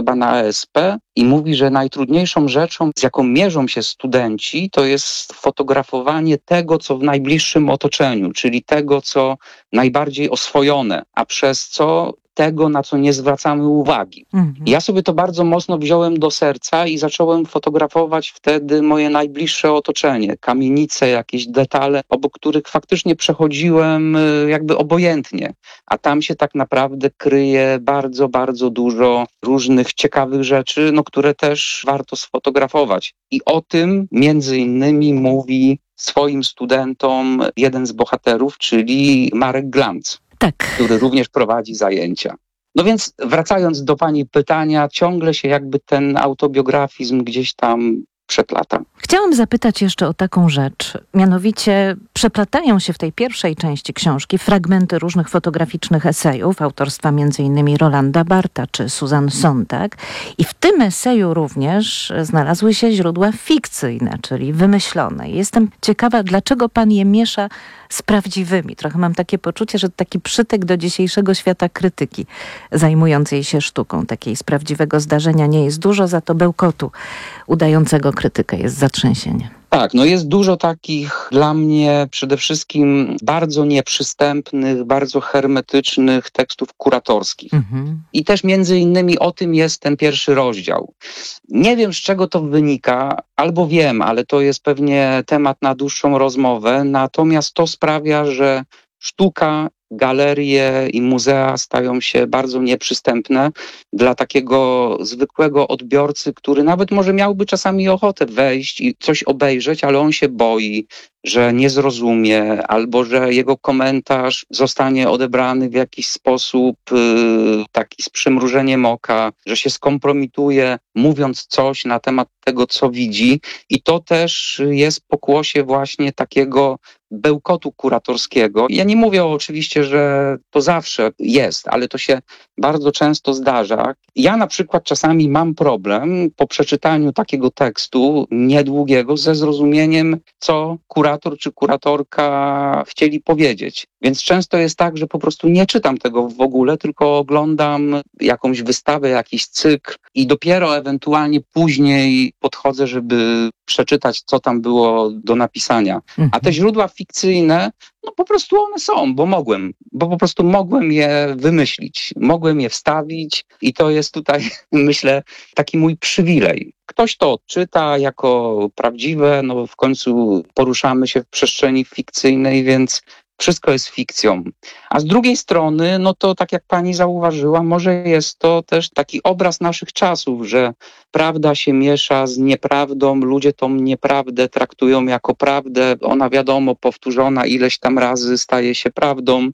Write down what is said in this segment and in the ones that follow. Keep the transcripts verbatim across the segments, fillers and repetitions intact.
chyba na A S P i mówi, że najtrudniejszą rzeczą, z jaką mierzą się studenci, to jest fotografowanie tego, co w najbliższym otoczeniu, czyli tego, co najbardziej oswojone, a przez co tego, na co nie zwracamy uwagi. Mhm. Ja sobie to bardzo mocno wziąłem do serca i zacząłem fotografować wtedy moje najbliższe otoczenie, kamienice, jakieś detale, obok których faktycznie przechodziłem jakby obojętnie, a tam się tak naprawdę kryje bardzo, bardzo dużo różnych ciekawych rzeczy, no, które też warto sfotografować. I o tym między innymi mówi swoim studentom jeden z bohaterów, czyli Marek Glanc. Tak. Który również prowadzi zajęcia. No więc wracając do pani pytania, ciągle się jakby ten autobiografizm gdzieś tam przeplata. Chciałam zapytać jeszcze o taką rzecz. Mianowicie przeplatają się w tej pierwszej części książki fragmenty różnych fotograficznych esejów autorstwa między innymi Rolanda Bartha czy Susan Sontag. I w tym eseju również znalazły się źródła fikcyjne, czyli wymyślone. Jestem ciekawa, dlaczego pan je miesza z prawdziwymi. Trochę mam takie poczucie, że to taki przytyk do dzisiejszego świata krytyki zajmującej się sztuką. Takiej z prawdziwego zdarzenia nie jest dużo, za to bełkotu udającego krytykę jest zatrzęsienie. Tak, no jest dużo takich dla mnie przede wszystkim bardzo nieprzystępnych, bardzo hermetycznych tekstów kuratorskich. Mhm. I też między innymi o tym jest ten pierwszy rozdział. Nie wiem, z czego to wynika, albo wiem, ale to jest pewnie temat na dłuższą rozmowę, natomiast to sprawia, że sztuka, galerie i muzea stają się bardzo nieprzystępne dla takiego zwykłego odbiorcy, który nawet może miałby czasami ochotę wejść i coś obejrzeć, ale on się boi, że nie zrozumie, albo że jego komentarz zostanie odebrany w jakiś sposób yy, taki z przymrużeniem oka, że się skompromituje, mówiąc coś na temat tego, co widzi. I to też jest pokłosie właśnie takiego bełkotu kuratorskiego. Ja nie mówię oczywiście, że to zawsze jest, ale to się bardzo często zdarza. Ja na przykład czasami mam problem po przeczytaniu takiego tekstu niedługiego ze zrozumieniem, co kurator czy kuratorka chcieli powiedzieć. Więc często jest tak, że po prostu nie czytam tego w ogóle, tylko oglądam jakąś wystawę, jakiś cykl i dopiero ewentualnie później podchodzę, żeby przeczytać, co tam było do napisania. Mhm. A te źródła fikcyjne, no po prostu one są, bo mogłem, bo po prostu mogłem je wymyślić, mogłem je wstawić i to jest tutaj, myślę, taki mój przywilej. Ktoś to odczyta jako prawdziwe, no w końcu poruszamy się w przestrzeni fikcyjnej, więc wszystko jest fikcją. A z drugiej strony, no to tak jak pani zauważyła, może jest to też taki obraz naszych czasów, że prawda się miesza z nieprawdą, ludzie tą nieprawdę traktują jako prawdę, ona wiadomo powtórzona ileś tam razy staje się prawdą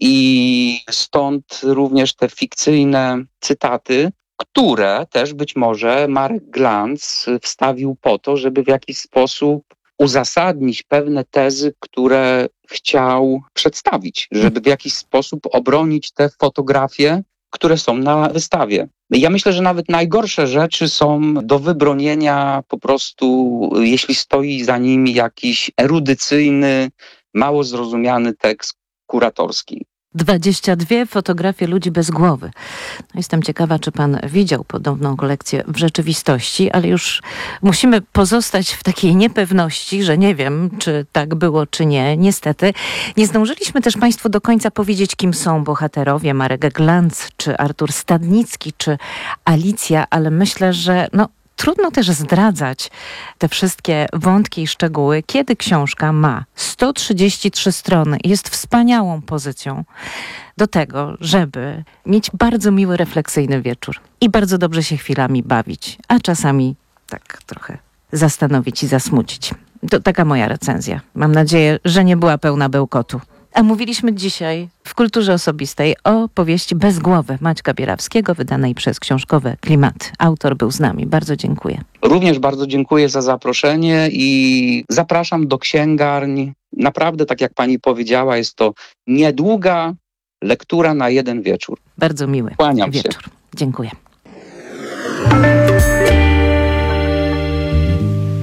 i stąd również te fikcyjne cytaty, które też być może Marek Glanc wstawił po to, żeby w jakiś sposób uzasadnić pewne tezy, które chciał przedstawić, żeby w jakiś sposób obronić te fotografie, które są na wystawie. Ja myślę, że nawet najgorsze rzeczy są do wybronienia po prostu, jeśli stoi za nimi jakiś erudycyjny, mało zrozumiany tekst kuratorski. dwadzieścia dwie fotografie ludzi bez głowy. No jestem ciekawa, czy pan widział podobną kolekcję w rzeczywistości, ale już musimy pozostać w takiej niepewności, że nie wiem, czy tak było, czy nie. Niestety nie zdążyliśmy też państwu do końca powiedzieć, kim są bohaterowie Marek Glanc, czy Artur Stadnicki, czy Alicja, ale myślę, że no trudno też zdradzać te wszystkie wątki i szczegóły, kiedy książka ma sto trzydzieści trzy strony i jest wspaniałą pozycją do tego, żeby mieć bardzo miły, refleksyjny wieczór i bardzo dobrze się chwilami bawić, a czasami tak trochę zastanowić i zasmucić. To taka moja recenzja. Mam nadzieję, że nie była pełna bełkotu. A mówiliśmy dzisiaj w Kulturze Osobistej o powieści Bez głowy Maćka Bierawskiego, wydanej przez książkowe Klimaty. Autor był z nami. Bardzo dziękuję. Również bardzo dziękuję za zaproszenie i zapraszam do księgarni. Naprawdę, tak jak pani powiedziała, jest to niedługa lektura na jeden wieczór. Bardzo miły Kłaniam wieczór. się. Dziękuję.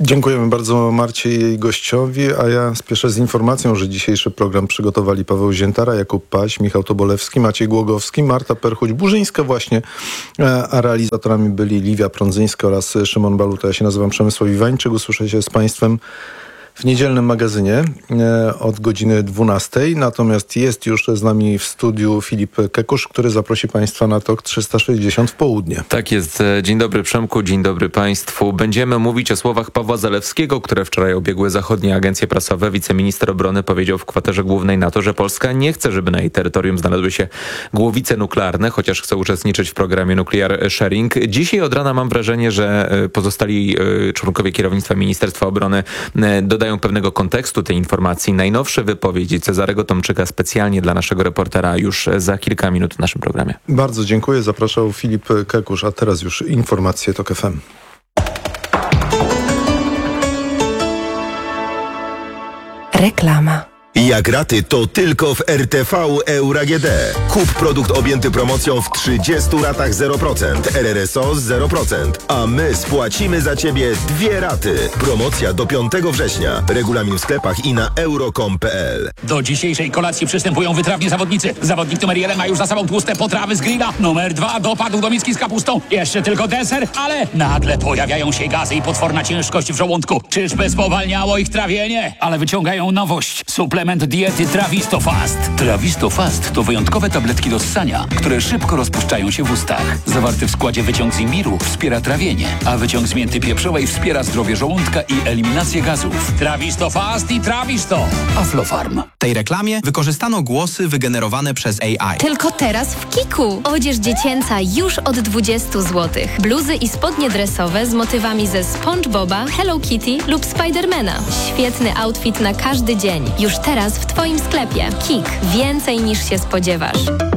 Dziękujemy bardzo Marcie i jej gościowi, a ja spieszę z informacją, że dzisiejszy program przygotowali Paweł Ziętara, Jakub Paś, Michał Tobolewski, Maciej Głogowski, Marta Perchuć-Burzyńska właśnie, a realizatorami byli Liwia Prądzyńska oraz Szymon Baluta. Ja się nazywam Przemysław Iwańczyk, usłyszę się z Państwem w niedzielnym magazynie e, od godziny dwunastej. Natomiast jest już z nami w studiu Filip Kekusz, który zaprosi Państwa na Tok trzysta sześćdziesiąt w południe. Tak jest. Dzień dobry Przemku, dzień dobry Państwu. Będziemy mówić o słowach Pawła Zalewskiego, które wczoraj obiegły zachodnie agencje prasowe. Wiceminister obrony powiedział w kwaterze głównej NATO, że Polska nie chce, żeby na jej terytorium znalazły się głowice nuklearne, chociaż chce uczestniczyć w programie Nuclear Sharing. Dzisiaj od rana mam wrażenie, że pozostali członkowie kierownictwa Ministerstwa Obrony dodają pewnego kontekstu tej informacji. Najnowsze wypowiedzi Cezarego Tomczyka specjalnie dla naszego reportera już za kilka minut w naszym programie. Bardzo dziękuję. Zapraszał Filip Kekusz, a teraz już informacje TOK F M. Reklama. Jak raty, to tylko w R T V Euro A G D. Kup produkt objęty promocją w trzydziestu ratach zero procent, R R S O zero procent, a my spłacimy za Ciebie dwie raty. Promocja do piątego września. Regulamin w sklepach i na euro kropka com kropka p l. Do dzisiejszej kolacji przystępują wytrawni zawodnicy. Zawodnik numer jeden ma już za sobą tłuste potrawy z grilla. Numer dwa dopadł do miski z kapustą. Jeszcze tylko deser, ale nagle pojawiają się gazy i potworna ciężkość w żołądku. Czyżby spowalniało ich trawienie? Ale wyciągają nowość. Suplement diety Trawisto Fast. Trawisto Fast to wyjątkowe tabletki do ssania, które szybko rozpuszczają się w ustach. Zawarty w składzie wyciąg z imbiru wspiera trawienie, a wyciąg z mięty pieprzowej wspiera zdrowie żołądka i eliminację gazów. Trawisto Fast i Trawisto. Aflofarm. W tej reklamie wykorzystano głosy wygenerowane przez A I. Tylko teraz w Kiku. Odzież dziecięca już od dwudziestu złotych. Bluzy i spodnie dresowe z motywami ze SpongeBoba, Hello Kitty lub Spidermana. Świetny outfit na każdy dzień. Już teraz w Twoim sklepie. Kik. Więcej niż się spodziewasz.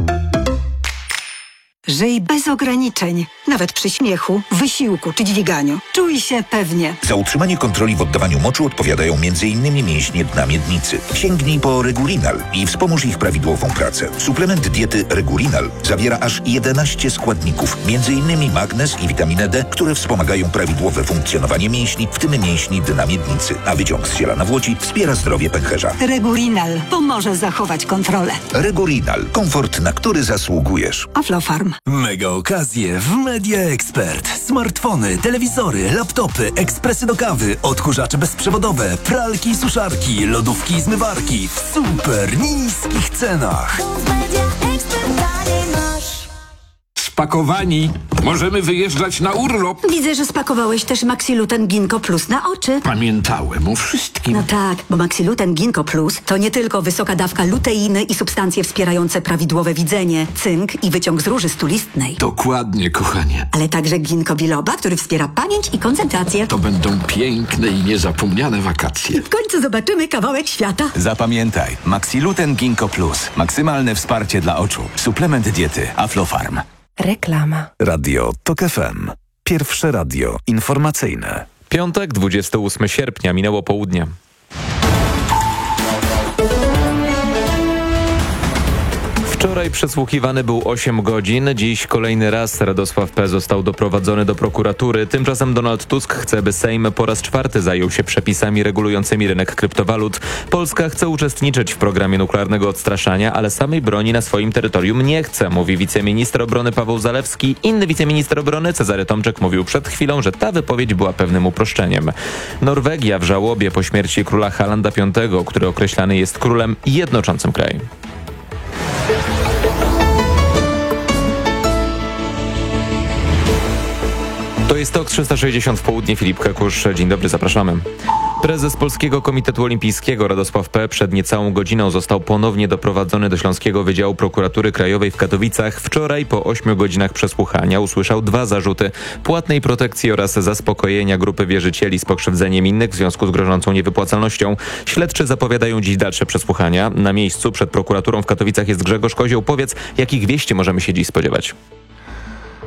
Żyj bez ograniczeń, nawet przy śmiechu, wysiłku czy dźwiganiu. Czuj się pewnie. Za utrzymanie kontroli w oddawaniu moczu odpowiadają między innymi mięśnie dna miednicy. Sięgnij po Regurinal i wspomóż ich prawidłową pracę. Suplement diety Regurinal zawiera aż jedenaście składników, między innymi magnez i witaminę D, które wspomagają prawidłowe funkcjonowanie mięśni, w tym mięśni dna miednicy. A wyciąg z ziela nawłoci wspiera zdrowie pęcherza. Regurinal pomoże zachować kontrolę. Regurinal. Komfort, na który zasługujesz. Aflofarm. Mega okazje w Media Expert. Smartfony, telewizory, laptopy, ekspresy do kawy, odkurzacze bezprzewodowe, pralki i suszarki, lodówki i zmywarki w super niskich cenach. Spakowani. Możemy wyjeżdżać na urlop. Widzę, że spakowałeś też Maxiluten Ginkgo Plus na oczy. Pamiętałem o wszystkim. No tak, bo Maxiluten Ginkgo Plus to nie tylko wysoka dawka luteiny i substancje wspierające prawidłowe widzenie, cynk i wyciąg z róży stulistnej. Dokładnie, kochanie. Ale także ginkgo biloba, który wspiera pamięć i koncentrację. To będą piękne i niezapomniane wakacje. W końcu zobaczymy kawałek świata. Zapamiętaj, Maxiluten Ginkgo Plus. Maksymalne wsparcie dla oczu. Suplement diety Aflofarm. Reklama. Radio TOK F M. Pierwsze radio informacyjne. Piątek, dwudziestego ósmego sierpnia, minęło południe. Wczoraj przesłuchiwany był osiem godzin, dziś kolejny raz Radosław P. został doprowadzony do prokuratury. Tymczasem Donald Tusk chce, by Sejm po raz czwarty zajął się przepisami regulującymi rynek kryptowalut. Polska chce uczestniczyć w programie nuklearnego odstraszania, ale samej broni na swoim terytorium nie chce, mówi wiceminister obrony Paweł Zalewski. Inny wiceminister obrony Cezary Tomczyk mówił przed chwilą, że ta wypowiedź była pewnym uproszczeniem. Norwegia w żałobie po śmierci króla Halanda piątego, który określany jest królem jednoczącym kraj. To jest Tok trzysta sześćdziesiąt w południe. Filip Kekusz, dzień dobry, zapraszamy. Prezes Polskiego Komitetu Olimpijskiego Radosław P. przed niecałą godziną został ponownie doprowadzony do Śląskiego Wydziału Prokuratury Krajowej w Katowicach. Wczoraj po ośmiu godzinach przesłuchania usłyszał dwa zarzuty płatnej protekcji oraz zaspokojenia grupy wierzycieli z pokrzywdzeniem innych w związku z grożącą niewypłacalnością. Śledczy zapowiadają dziś dalsze przesłuchania. Na miejscu przed prokuraturą w Katowicach jest Grzegorz Kozioł. Powiedz, jakich wieści możemy się dziś spodziewać?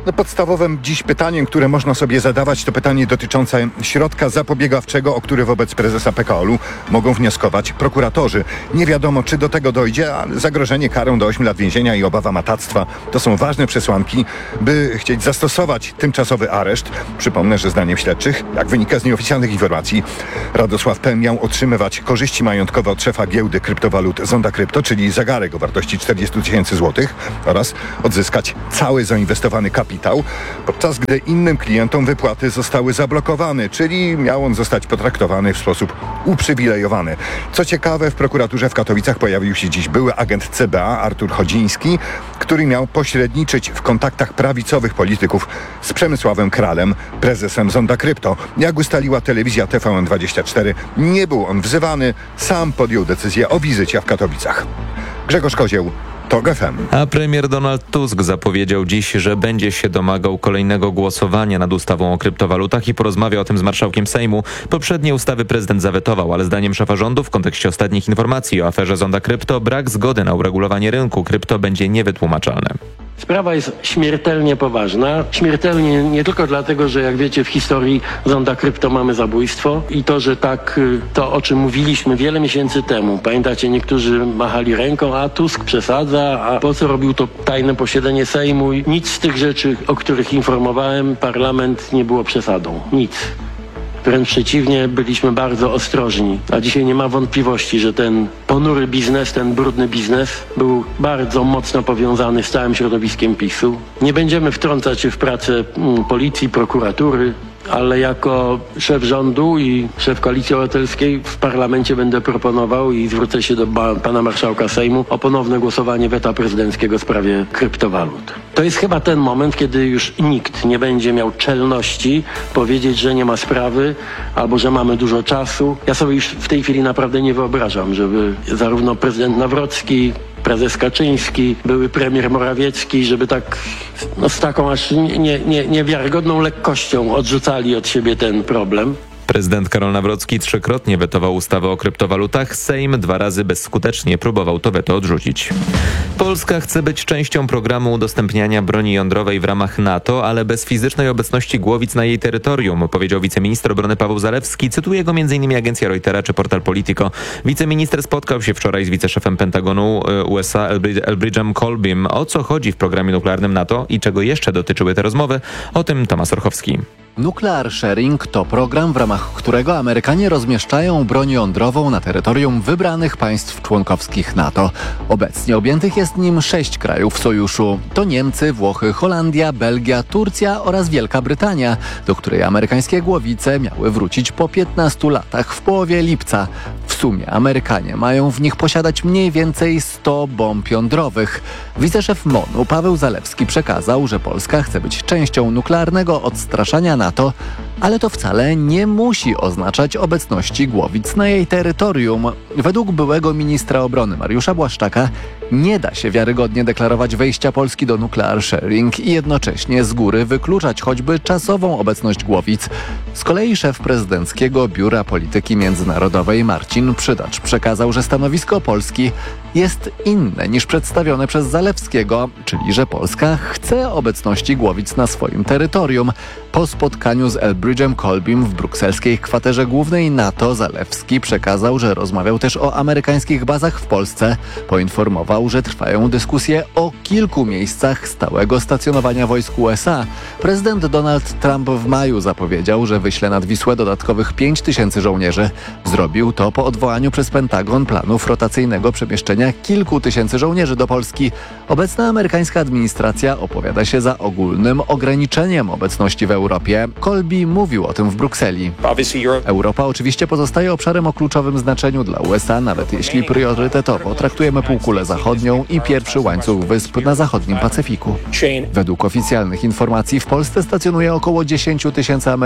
No, podstawowym dziś pytaniem, które można sobie zadawać, to pytanie dotyczące środka zapobiegawczego, o który wobec prezesa P K O-lu mogą wnioskować prokuratorzy. Nie wiadomo, czy do tego dojdzie, ale zagrożenie karą do ośmiu lat więzienia i obawa matactwa to są ważne przesłanki, by chcieć zastosować tymczasowy areszt. Przypomnę, że zdaniem śledczych, jak wynika z nieoficjalnych informacji, Radosław P. miał otrzymywać korzyści majątkowe od szefa giełdy kryptowalut Zonda Krypto, czyli zegarek o wartości czterdzieści tysięcy złotych oraz odzyskać cały zainwestowany kapitał, podczas gdy innym klientom wypłaty zostały zablokowane, czyli miał on zostać potraktowany w sposób uprzywilejowany. Co ciekawe, w prokuraturze w Katowicach pojawił się dziś były agent C B A Artur Chodziński, który miał pośredniczyć w kontaktach prawicowych polityków z Przemysławem Kralem, prezesem Zonda Krypto. Jak ustaliła telewizja T V N dwadzieścia cztery, nie był on wzywany, sam podjął decyzję o wizycie w Katowicach. Grzegorz Kozieł, TOG F M. A premier Donald Tusk zapowiedział dziś, że będzie się domagał kolejnego głosowania nad ustawą o kryptowalutach i porozmawia o tym z marszałkiem Sejmu. Poprzednie ustawy prezydent zawetował, ale zdaniem szefa rządu w kontekście ostatnich informacji o aferze Zonda Krypto brak zgody na uregulowanie rynku krypto będzie niewytłumaczalne. Sprawa jest śmiertelnie poważna. Śmiertelnie nie tylko dlatego, że jak wiecie w historii Zonda Krypto mamy zabójstwo i to, że tak to, o czym mówiliśmy wiele miesięcy temu. Pamiętacie, niektórzy machali ręką, a Tusk przesadza, a po co robił to tajne posiedzenie Sejmu? Nic z tych rzeczy, o których informowałem, parlament nie było przesadą. Nic. Wręcz przeciwnie, byliśmy bardzo ostrożni. A dzisiaj nie ma wątpliwości, że ten ponury biznes, ten brudny biznes był bardzo mocno powiązany z całym środowiskiem PiSu. Nie będziemy wtrącać się w pracę mm, policji, prokuratury, ale jako szef rządu i szef Koalicji Obywatelskiej w parlamencie będę proponował i zwrócę się do ba- pana marszałka Sejmu o ponowne głosowanie weta prezydenckiego w sprawie kryptowalut. To jest chyba ten moment, kiedy już nikt nie będzie miał czelności powiedzieć, że nie ma sprawy albo że mamy dużo czasu. Ja sobie już w tej chwili naprawdę nie wyobrażam, żeby zarówno prezydent Nawrocki, prezes Kaczyński, były premier Morawiecki, żeby tak no, z taką aż nie, nie, niewiarygodną lekkością odrzucali od siebie ten problem. Prezydent Karol Nawrocki trzykrotnie wetował ustawę o kryptowalutach. Sejm dwa razy bezskutecznie próbował to weto odrzucić. Polska chce być częścią programu udostępniania broni jądrowej w ramach NATO, ale bez fizycznej obecności głowic na jej terytorium, powiedział wiceminister obrony Paweł Zalewski. Cytuje go m.in. agencja Reutera czy portal Politico. Wiceminister spotkał się wczoraj z wiceszefem Pentagonu U S A Elbridge'em Colbym. O co chodzi w programie nuklearnym NATO i czego jeszcze dotyczyły te rozmowy? O tym Tomasz Orchowski. Nuclear Sharing to program, w ramach którego Amerykanie rozmieszczają broń jądrową na terytorium wybranych państw członkowskich NATO. Obecnie objętych jest nim sześć krajów sojuszu. To Niemcy, Włochy, Holandia, Belgia, Turcja oraz Wielka Brytania, do której amerykańskie głowice miały wrócić po piętnastu latach w połowie lipca. W sumie Amerykanie mają w nich posiadać mniej więcej sto bomb jądrowych. Wiceszef M O N-u Paweł Zalewski przekazał, że Polska chce być częścią nuklearnego odstraszania NATO, ale to wcale nie musi oznaczać obecności głowic na jej terytorium. Według byłego ministra obrony Mariusza Błaszczaka nie da się wiarygodnie deklarować wejścia Polski do Nuclear Sharing i jednocześnie z góry wykluczać choćby czasową obecność głowic. Z kolei szef prezydenckiego Biura Polityki Międzynarodowej Marcin Przydacz przekazał, że stanowisko Polski jest inne niż przedstawione przez Zalewskiego, czyli że Polska chce obecności głowic na swoim terytorium. Po spotkaniu z Elbridge'em Colbym w brukselskiej kwaterze głównej NATO Zalewski przekazał, że rozmawiał też o amerykańskich bazach w Polsce. Poinformował, że trwają dyskusje o kilku miejscach stałego stacjonowania wojsk U S A. Prezydent Donald Trump w maju zapowiedział, że wyśle nad Wisłę dodatkowych pięć tysięcy żołnierzy. Zrobił to po odwołaniu przez Pentagon planów rotacyjnego przemieszczenia kilku tysięcy żołnierzy do Polski. Obecna amerykańska administracja opowiada się za ogólnym ograniczeniem obecności w Europie. Colby mówił o tym w Brukseli. Europa oczywiście pozostaje obszarem o kluczowym znaczeniu dla U S A, nawet jeśli priorytetowo traktujemy półkulę zachodnią i pierwszy łańcuch wysp na zachodnim Pacyfiku. Według oficjalnych informacji w Polsce stacjonuje około dziesięć tysięcy amerykańskich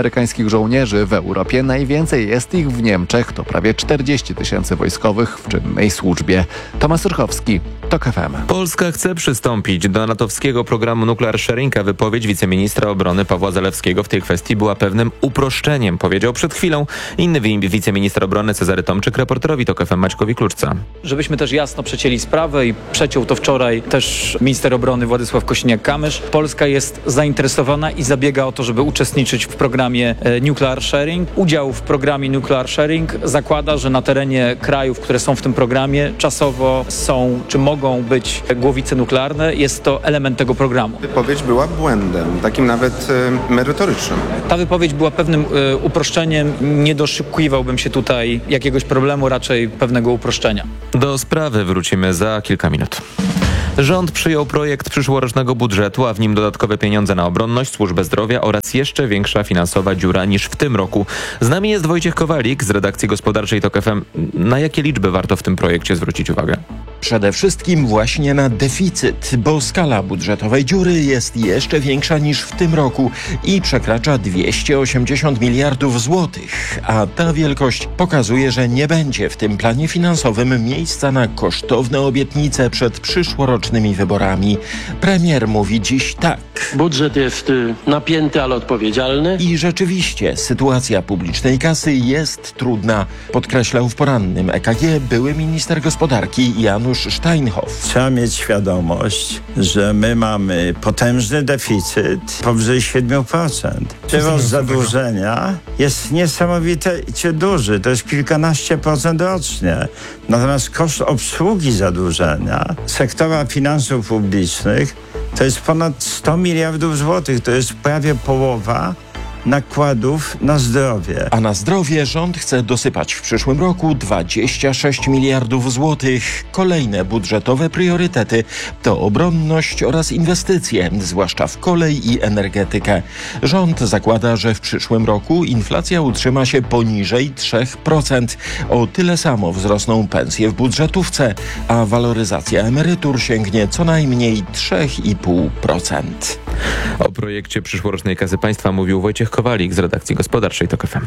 żołnierzy w Europie. Najwięcej jest ich w Niemczech, to prawie czterdzieści tysięcy wojskowych w czynnej służbie. Tomasz Rychowski, TOK F M. Polska chce przystąpić do natowskiego programu Nuclear Sharing, a wypowiedź wiceministra obrony Pawła Zalewskiego w tej kwestii była pewnym uproszczeniem, powiedział przed chwilą inny wiceminister obrony Cezary Tomczyk reporterowi TOK F M Maćkowi Kluczce. Żebyśmy też jasno przecięli sprawę i przeciął to wczoraj też minister obrony Władysław Kosiniak-Kamysz. Polska jest zainteresowana i zabiega o to, żeby uczestniczyć w programie Nuclear Sharing. Udział w programie Nuclear Sharing zakłada, że na terenie krajów, które są w tym programie, czasowo są czy mogą być głowice nuklearne. Jest to element tego programu. Wypowiedź była błędem, takim nawet e, merytorycznym. Ta wypowiedź była pewnym e, uproszczeniem. Nie doszukiwałbym się tutaj jakiegoś problemu, raczej pewnego uproszczenia. Do sprawy wrócimy za kilka minut. Rząd przyjął projekt przyszłorocznego budżetu, a w nim dodatkowe pieniądze na obronność, służbę zdrowia oraz jeszcze większa finansowa dziura niż w tym roku. Z nami jest Wojciech Kowalik z redakcji gospodarczej TOK F M. Na jakie liczby warto w tym projekcie zwrócić uwagę? Przede wszystkim właśnie na deficyt, bo skala budżetowej dziury jest jeszcze większa niż w tym roku i przekracza dwieście osiemdziesiąt miliardów złotych, a ta wielkość pokazuje, że nie będzie w tym planie finansowym miejsca na kosztowne obietnice przed przyszłorocznymi wyborami. Premier mówi dziś tak. Budżet jest y, napięty, ale odpowiedzialny. I rzeczywiście sytuacja publicznej kasy jest trudna, podkreślał w porannym E K G były minister gospodarki Janusz Steinhoff. Trzeba mieć świadomość, że my mamy potężny deficyt powyżej siedem procent. Przyrost zadłużenia jest niesamowicie duży, to jest kilkanaście procent rocznie. Natomiast koszt obsługi zadłużenia sektora finansów publicznych to jest ponad sto miliardów złotych, to jest prawie połowa nakładów na zdrowie. A na zdrowie rząd chce dosypać w przyszłym roku dwadzieścia sześć miliardów złotych. Kolejne budżetowe priorytety to obronność oraz inwestycje, zwłaszcza w kolej i energetykę. Rząd zakłada, że w przyszłym roku inflacja utrzyma się poniżej trzy procent. O tyle samo wzrosną pensje w budżetówce, a waloryzacja emerytur sięgnie co najmniej trzy i pół procent. O projekcie przyszłorocznej kasy państwa mówił Wojciech Kowalik z redakcji gospodarczej TOK F M.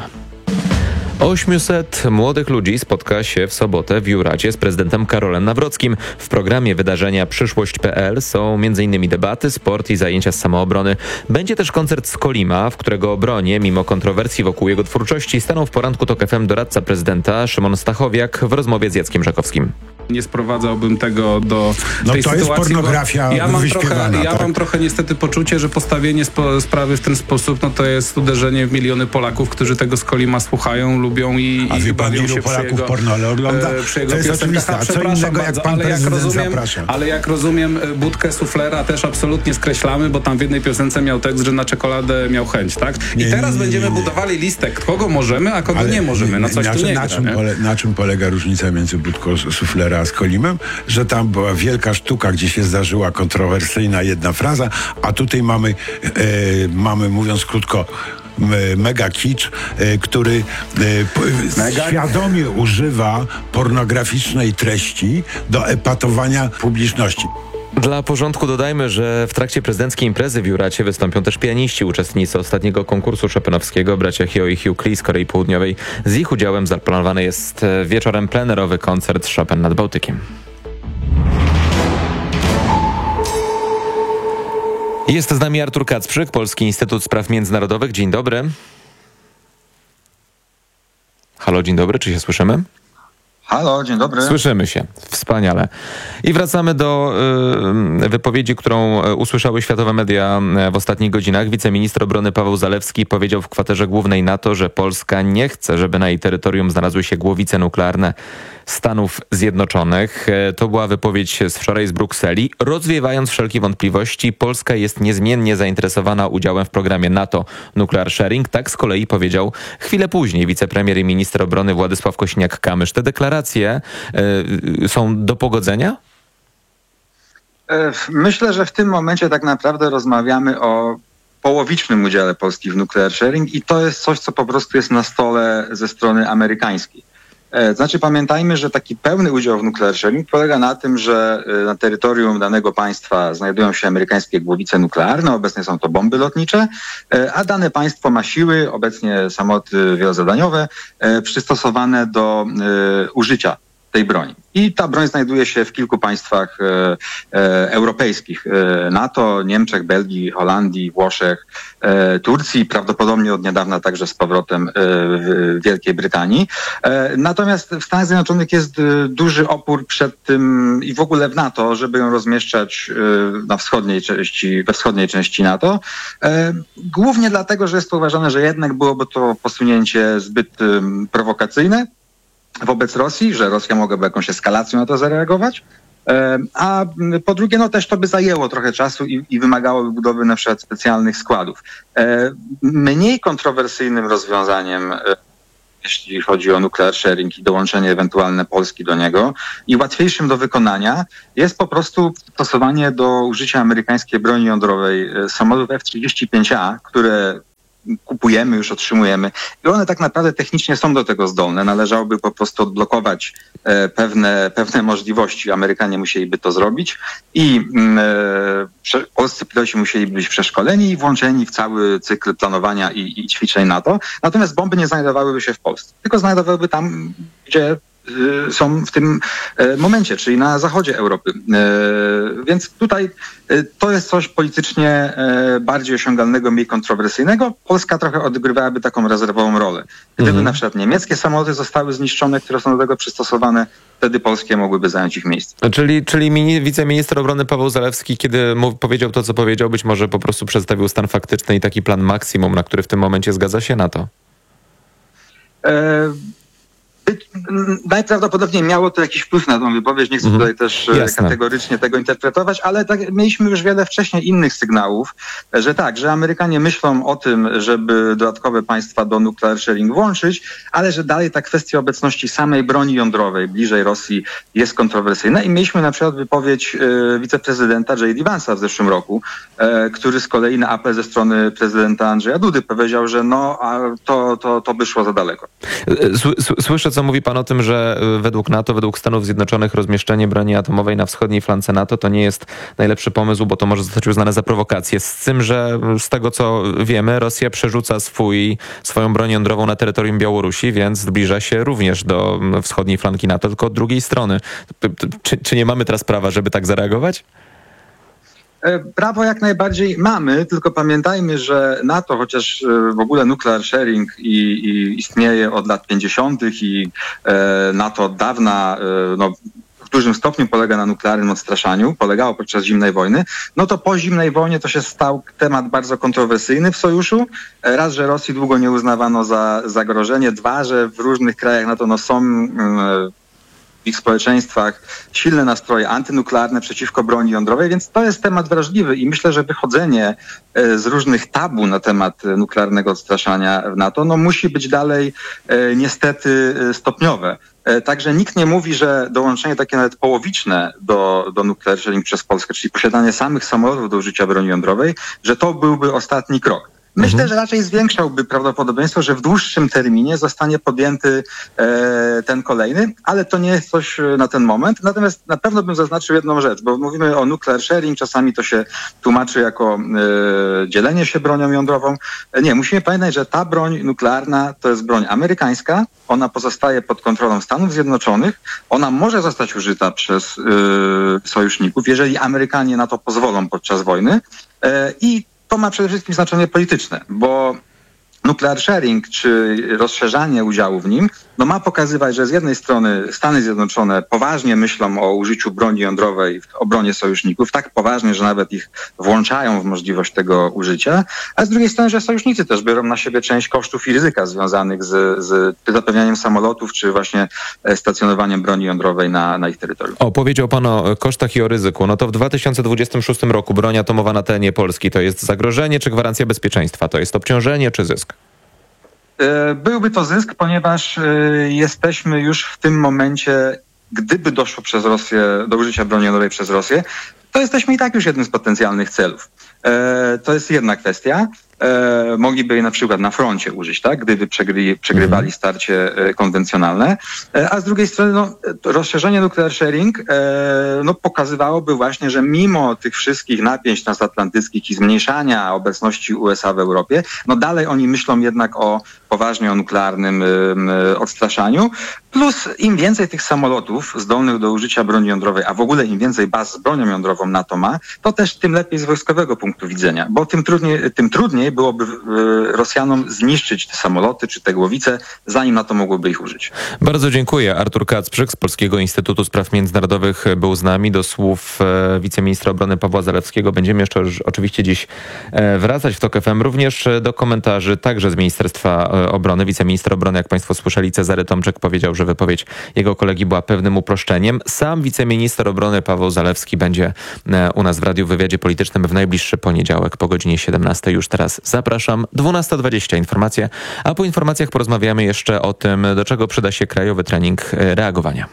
ośmiuset młodych ludzi spotka się w sobotę w Juracie z prezydentem Karolem Nawrockim. W programie wydarzenia przyszłość kropka p l są m.in. debaty, sport i zajęcia z samoobrony. Będzie też koncert z Kolima, w którego obronie, mimo kontrowersji wokół jego twórczości, stanął w poranku TOK F M doradca prezydenta Szymon Stachowiak w rozmowie z Jackiem Żakowskim. Nie sprowadzałbym tego do no tej to sytuacji. Jest pornografia ja mam trochę, ja tak? mam trochę niestety poczucie, że postawienie spo, sprawy w ten sposób, no to jest uderzenie w miliony Polaków, którzy tego z Kolima słuchają, lubią i, A i wie pan, bawią ilu się Polaków przy jego, pornole ogląda? e, przy jego to jest piosenkach. oczywiste. A co innego jak bardzo, pan ale prezydent jak rozumiem, zaprasza? Ale jak rozumiem, budkę suflera też absolutnie skreślamy, bo tam w jednej piosence miał tekst, że na czekoladę miał chęć, tak? I nie, teraz nie, nie, będziemy nie, nie. budowali listę, kogo możemy, a kogo ale nie możemy. No coś na, tu nie na, gra, czym nie? pole, na czym polega różnica między budką suflera a z Kolimem? Że tam była wielka sztuka, gdzie się zdarzyła kontrowersyjna jedna fraza, a tutaj mamy, e, mamy mówiąc krótko, mega kicz, e, który e, mega... świadomie używa pornograficznej treści do epatowania publiczności. Dla porządku dodajmy, że w trakcie prezydenckiej imprezy w Juracie wystąpią też pianiści, uczestnicy ostatniego konkursu chopinowskiego, bracia Hio i Hugh Klee z Korei Południowej. Z ich udziałem zaplanowany jest wieczorem plenerowy koncert Chopin nad Bałtykiem. Jest z nami Artur Kacprzyk, Polski Instytut Spraw Międzynarodowych. Dzień dobry. Halo, dzień dobry, czy się słyszymy? Halo, dzień dobry. Słyszymy się. Wspaniale. I wracamy do y, wypowiedzi, którą usłyszały światowe media w ostatnich godzinach. Wiceminister obrony Paweł Zalewski powiedział w kwaterze głównej NATO, że Polska nie chce, żeby na jej terytorium znalazły się głowice nuklearne Stanów Zjednoczonych. To była wypowiedź z wczoraj z Brukseli. Rozwiewając wszelkie wątpliwości, Polska jest niezmiennie zainteresowana udziałem w programie NATO Nuclear Sharing. Tak z kolei powiedział chwilę później wicepremier i minister obrony Władysław Kosiniak-Kamysz. Te deklaracje y, są do pogodzenia? Myślę, że w tym momencie tak naprawdę rozmawiamy o połowicznym udziale Polski w Nuclear Sharing i to jest coś, co po prostu jest na stole ze strony amerykańskiej. Znaczy pamiętajmy, że taki pełny udział w nuclear sharing polega na tym, że na terytorium danego państwa znajdują się amerykańskie głowice nuklearne, obecnie są to bomby lotnicze, a dane państwo ma siły, obecnie samoloty wielozadaniowe, przystosowane do użycia tej broni. I ta broń znajduje się w kilku państwach e, e, europejskich. E, NATO, Niemczech, Belgii, Holandii, Włoszech, e, Turcji, prawdopodobnie od niedawna także z powrotem e, w Wielkiej Brytanii. E, natomiast w Stanach Zjednoczonych jest e, duży opór przed tym i w ogóle w NATO, żeby ją rozmieszczać e, na wschodniej części, we wschodniej części NATO. E, głównie dlatego, że jest to uważane, że jednak byłoby to posunięcie zbyt e, prowokacyjne wobec Rosji, że Rosja mogłaby jakąś eskalacją na to zareagować, a po drugie, no też to by zajęło trochę czasu i, i wymagałoby budowy na przykład specjalnych składów. Mniej kontrowersyjnym rozwiązaniem, jeśli chodzi o nuclear sharing i dołączenie ewentualne Polski do niego, i łatwiejszym do wykonania jest po prostu stosowanie do użycia amerykańskiej broni jądrowej samolotów F trzydzieści pięć A, które kupujemy, już otrzymujemy i one tak naprawdę technicznie są do tego zdolne. Należałoby po prostu odblokować e, pewne, pewne możliwości. Amerykanie musieliby to zrobić i e, polscy piloci musieliby być przeszkoleni i włączeni w cały cykl planowania i, i ćwiczeń NATO. Natomiast bomby nie znajdowałyby się w Polsce, tylko znajdowałyby tam, gdzie są w tym momencie, czyli na zachodzie Europy. Więc tutaj to jest coś politycznie bardziej osiągalnego, mniej kontrowersyjnego. Polska trochę odgrywałaby taką rezerwową rolę. Gdyby mhm. na przykład niemieckie samoloty zostały zniszczone, które są do tego przystosowane, wtedy polskie mogłyby zająć ich miejsce. Czyli, czyli mini, wiceminister obrony Paweł Zalewski, kiedy mu powiedział to, co powiedział, być może po prostu przedstawił stan faktyczny i taki plan maksimum, na który w tym momencie zgadza się NATO? E- Najprawdopodobniej miało to jakiś wpływ na tą wypowiedź, nie chcę mhm. tutaj też Jasne. kategorycznie tego interpretować, ale tak, mieliśmy już wiele wcześniej innych sygnałów, że tak, że Amerykanie myślą o tym, żeby dodatkowe państwa do nuclear sharing włączyć, ale że dalej ta kwestia obecności samej broni jądrowej bliżej Rosji jest kontrowersyjna i mieliśmy na przykład wypowiedź e, wiceprezydenta J D Vance'a w zeszłym roku, e, który z kolei na apel ze strony prezydenta Andrzeja Dudy powiedział, że no, a to, to, to by szło za daleko. Słyszę, co mówi pan o tym, że według NATO, według Stanów Zjednoczonych rozmieszczenie broni atomowej na wschodniej flance NATO to nie jest najlepszy pomysł, bo to może zostać uznane za prowokację. Z tym, że z tego co wiemy, Rosja przerzuca swój, swoją broń jądrową na terytorium Białorusi, więc zbliża się również do wschodniej flanki NATO, tylko od drugiej strony. Czy, czy nie mamy teraz prawa, żeby tak zareagować? Prawo jak najbardziej mamy, tylko pamiętajmy, że NATO, chociaż w ogóle nuclear sharing i, i istnieje od lat pięćdziesiątych i e, NATO od dawna e, no, w dużym stopniu polega na nuklearnym odstraszaniu, polegało podczas zimnej wojny, no to po zimnej wojnie to się stał temat bardzo kontrowersyjny w sojuszu. Raz, że Rosji długo nie uznawano za zagrożenie, dwa, że w różnych krajach NATO no, są e, w ich społeczeństwach silne nastroje antynuklearne przeciwko broni jądrowej, więc to jest temat wrażliwy i myślę, że wychodzenie z różnych tabu na temat nuklearnego odstraszania w NATO no, musi być dalej e, niestety stopniowe. E, także nikt nie mówi, że dołączenie takie nawet połowiczne do, do nuclear sharing przez Polskę, czyli posiadanie samych samolotów do użycia broni jądrowej, że to byłby ostatni krok. Myślę, mhm. że raczej zwiększałby prawdopodobieństwo, że w dłuższym terminie zostanie podjęty e, ten kolejny, ale to nie jest coś na ten moment. Natomiast na pewno bym zaznaczył jedną rzecz, bo mówimy o nuclear sharing, czasami to się tłumaczy jako e, dzielenie się bronią jądrową. Nie, musimy pamiętać, że ta broń nuklearna to jest broń amerykańska, ona pozostaje pod kontrolą Stanów Zjednoczonych, ona może zostać użyta przez e, sojuszników, jeżeli Amerykanie na to pozwolą podczas wojny e, i to ma przede wszystkim znaczenie polityczne, bo nuclear sharing, czy rozszerzanie udziału w nim, no ma pokazywać, że z jednej strony Stany Zjednoczone poważnie myślą o użyciu broni jądrowej w obronie sojuszników, tak poważnie, że nawet ich włączają w możliwość tego użycia, a z drugiej strony, że sojusznicy też biorą na siebie część kosztów i ryzyka związanych z, z zapewnianiem samolotów, czy właśnie stacjonowaniem broni jądrowej na, na ich terytorium. O, powiedział pan o kosztach i o ryzyku. No to w dwa tysiące dwudziestym szóstym roku broń atomowa na terenie Polski to jest zagrożenie, czy gwarancja bezpieczeństwa? To jest obciążenie, czy zysk? Byłby to zysk, ponieważ jesteśmy już w tym momencie, gdyby doszło przez Rosję do użycia broni jądrowej przez Rosję, to jesteśmy i tak już jednym z potencjalnych celów. To jest jedna kwestia. e, mogliby jej na przykład na froncie użyć, tak? Gdyby przegry, przegrywali starcie e, konwencjonalne. E, a z drugiej strony no, rozszerzenie nuclear sharing e, no, pokazywałoby właśnie, że mimo tych wszystkich napięć transatlantyckich i zmniejszania obecności U S A w Europie, no dalej oni myślą jednak o poważnie o nuklearnym y, odstraszaniu. Plus im więcej tych samolotów zdolnych do użycia broni jądrowej, a w ogóle im więcej baz z bronią jądrową NATO ma, to też tym lepiej z wojskowego punktu widzenia, bo tym trudniej, tym trudniej byłoby y, Rosjanom zniszczyć te samoloty czy te głowice, zanim NATO mogłoby ich użyć. Bardzo dziękuję. Artur Kacprzyk z Polskiego Instytutu Spraw Międzynarodowych był z nami. Do słów e, wiceministra obrony Pawła Zalewskiego będziemy jeszcze oczywiście dziś e, wracać w TOK F M. Również do komentarzy także z Ministerstwa Obrony. Wiceminister obrony, jak państwo słyszeli, Cezary Tomczyk powiedział, że wypowiedź jego kolegi była pewnym uproszczeniem. Sam wiceminister obrony Paweł Zalewski będzie u nas w Radiu Wywiadzie Politycznym w najbliższy poniedziałek po godzinie siedemnastej. Już teraz zapraszam. dwunasta dwadzieścia informacje, a po informacjach porozmawiamy jeszcze o tym, do czego przyda się krajowy trening reagowania.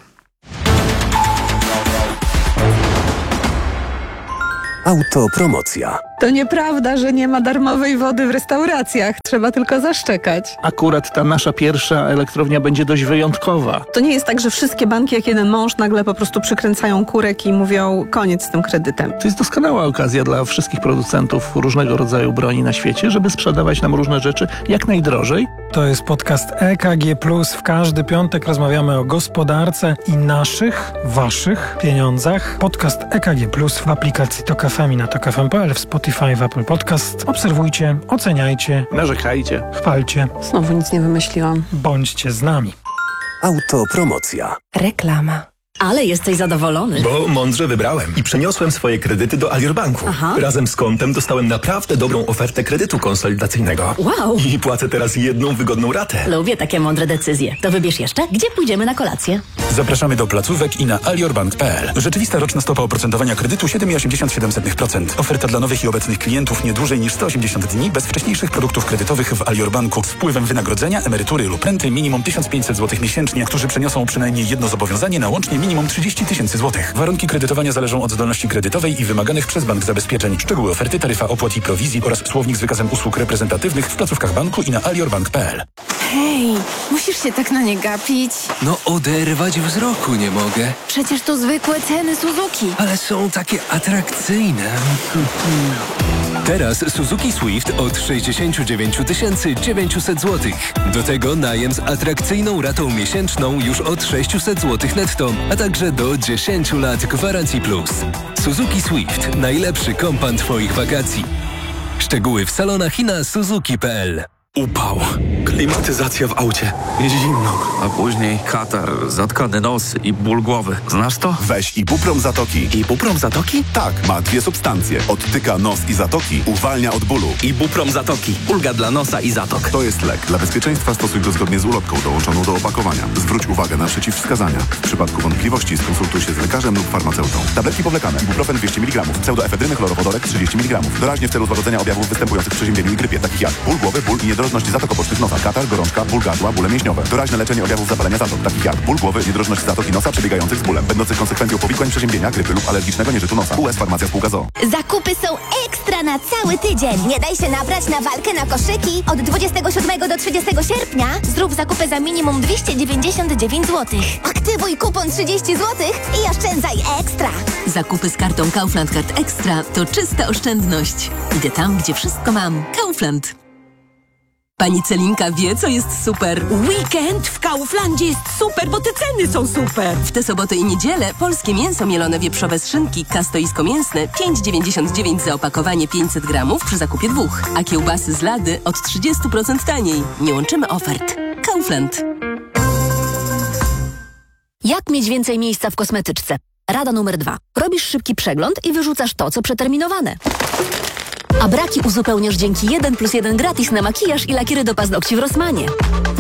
Autopromocja. To nieprawda, że nie ma darmowej wody w restauracjach. Trzeba tylko zaszczekać. Akurat ta nasza pierwsza elektrownia będzie dość wyjątkowa. To nie jest tak, że wszystkie banki jak jeden mąż nagle po prostu przykręcają kurek i mówią koniec z tym kredytem. To jest doskonała okazja dla wszystkich producentów różnego rodzaju broni na świecie, żeby sprzedawać nam różne rzeczy jak najdrożej. To jest podcast E K G plus. W każdy piątek rozmawiamy o gospodarce i naszych, waszych pieniądzach. Podcast E K G plus w aplikacji TOK F M i na tok f m kropka p l, w Spotify, w Apple Podcast. Obserwujcie, oceniajcie, narzekajcie, chwalcie. Znowu nic nie wymyśliłam. Bądźcie z nami. Autopromocja. Reklama. Ale jesteś zadowolony. Bo mądrze wybrałem i przeniosłem swoje kredyty do Alior Banku. Aha. Razem z kontem dostałem naprawdę dobrą ofertę kredytu konsolidacyjnego. Wow. I płacę teraz jedną wygodną ratę. Lubię takie mądre decyzje. To wybierz jeszcze, gdzie pójdziemy na kolację. Zapraszamy do placówek i na aliorbank kropka p l. Rzeczywista roczna stopa oprocentowania kredytu siedem przecinek osiemdziesiąt siedem procent. Oferta dla nowych i obecnych klientów nie dłużej niż sto osiemdziesiąt dni bez wcześniejszych produktów kredytowych w Alior Banku z wpływem wynagrodzenia, emerytury lub renty minimum tysiąc pięćset złotych miesięcznie, którzy przeniosą przynajmniej jedno zobowiązanie na łącznie minimum trzydzieści tysięcy złotych. Warunki kredytowania zależą od zdolności kredytowej i wymaganych przez bank zabezpieczeń. Szczegóły oferty, taryfa opłat i prowizji oraz słownik z wykazem usług reprezentatywnych w placówkach banku i na aliorbank kropka p l. Hej, musisz się tak na nie gapić. No oderwać wzroku nie mogę. Przecież to zwykłe ceny Suzuki. Ale są takie atrakcyjne. Teraz Suzuki Swift od sześćdziesiąt dziewięć tysięcy dziewięćset złotych. Do tego najem z atrakcyjną ratą miesięczną już od sześćset złotych netto, a także do dziesięć lat gwarancji plus. Suzuki Swift. Najlepszy kompan twoich wakacji. Szczegóły w salonach i na suzuki kropka p l. Upał, klimatyzacja w aucie, zimno, a później katar, zatkany nos i ból głowy. Znasz to? Weź Ibuprom Zatoki. Ibuprom Zatoki? Tak, ma dwie substancje. Odtyka nos i zatoki, uwalnia od bólu. Ibuprom Zatoki. Ulga dla nosa i zatok. To jest lek. Dla bezpieczeństwa stosuj go zgodnie z ulotką dołączoną do opakowania. Zwróć uwagę na przeciwwskazania. W przypadku wątpliwości skonsultuj się z lekarzem lub farmaceutą. Tabletki powlekane. Ibuprofen dwieście miligramów. Pseudoefedryny chlorowodorek trzydzieści miligramów. Doraźnie w celu złagodzenia objawów występujących w przeziębieniu i grypie, takich jak ból głowy, ból i niedrożność zatok obocznych nosa, katar, gorączka, ból gardła, bóle mięśniowe. Doraźne leczenie objawów zapalenia zatok, takich jak ból głowy, niedrożność zatoki nosa przebiegających z bólem, będących konsekwencją powikłań przeziębienia, grypy lub alergicznego nieżytu nosa. U S Farmacja Spółka z o o. Zakupy są ekstra na cały tydzień. Nie daj się nabrać na walkę na koszyki. Od dwudziestego siódmego do trzydziestego sierpnia zrób zakupy za minimum dwieście dziewięćdziesiąt dziewięć złotych. Aktywuj kupon trzydzieści złotych i oszczędzaj ekstra. Zakupy z kartą Kaufland Card Extra to czysta oszczędność. Idę tam, gdzie wszystko mam. Kaufland. Pani Celinka wie, co jest super. Weekend w Kauflandzie jest super, bo te ceny są super. W tę sobotę i niedzielę polskie mięso mielone wieprzowe z szynki kastoisko mięsne pięć dziewięćdziesiąt dziewięć za opakowanie pięćset gramów przy zakupie dwóch, a kiełbasy z lady od trzydzieści procent taniej. Nie łączymy ofert. Kaufland. Jak mieć więcej miejsca w kosmetyczce? Rada numer dwa. Robisz szybki przegląd i wyrzucasz to, co przeterminowane. A braki uzupełniasz dzięki jeden plus jeden gratis na makijaż i lakiery do paznokci w Rossmanie.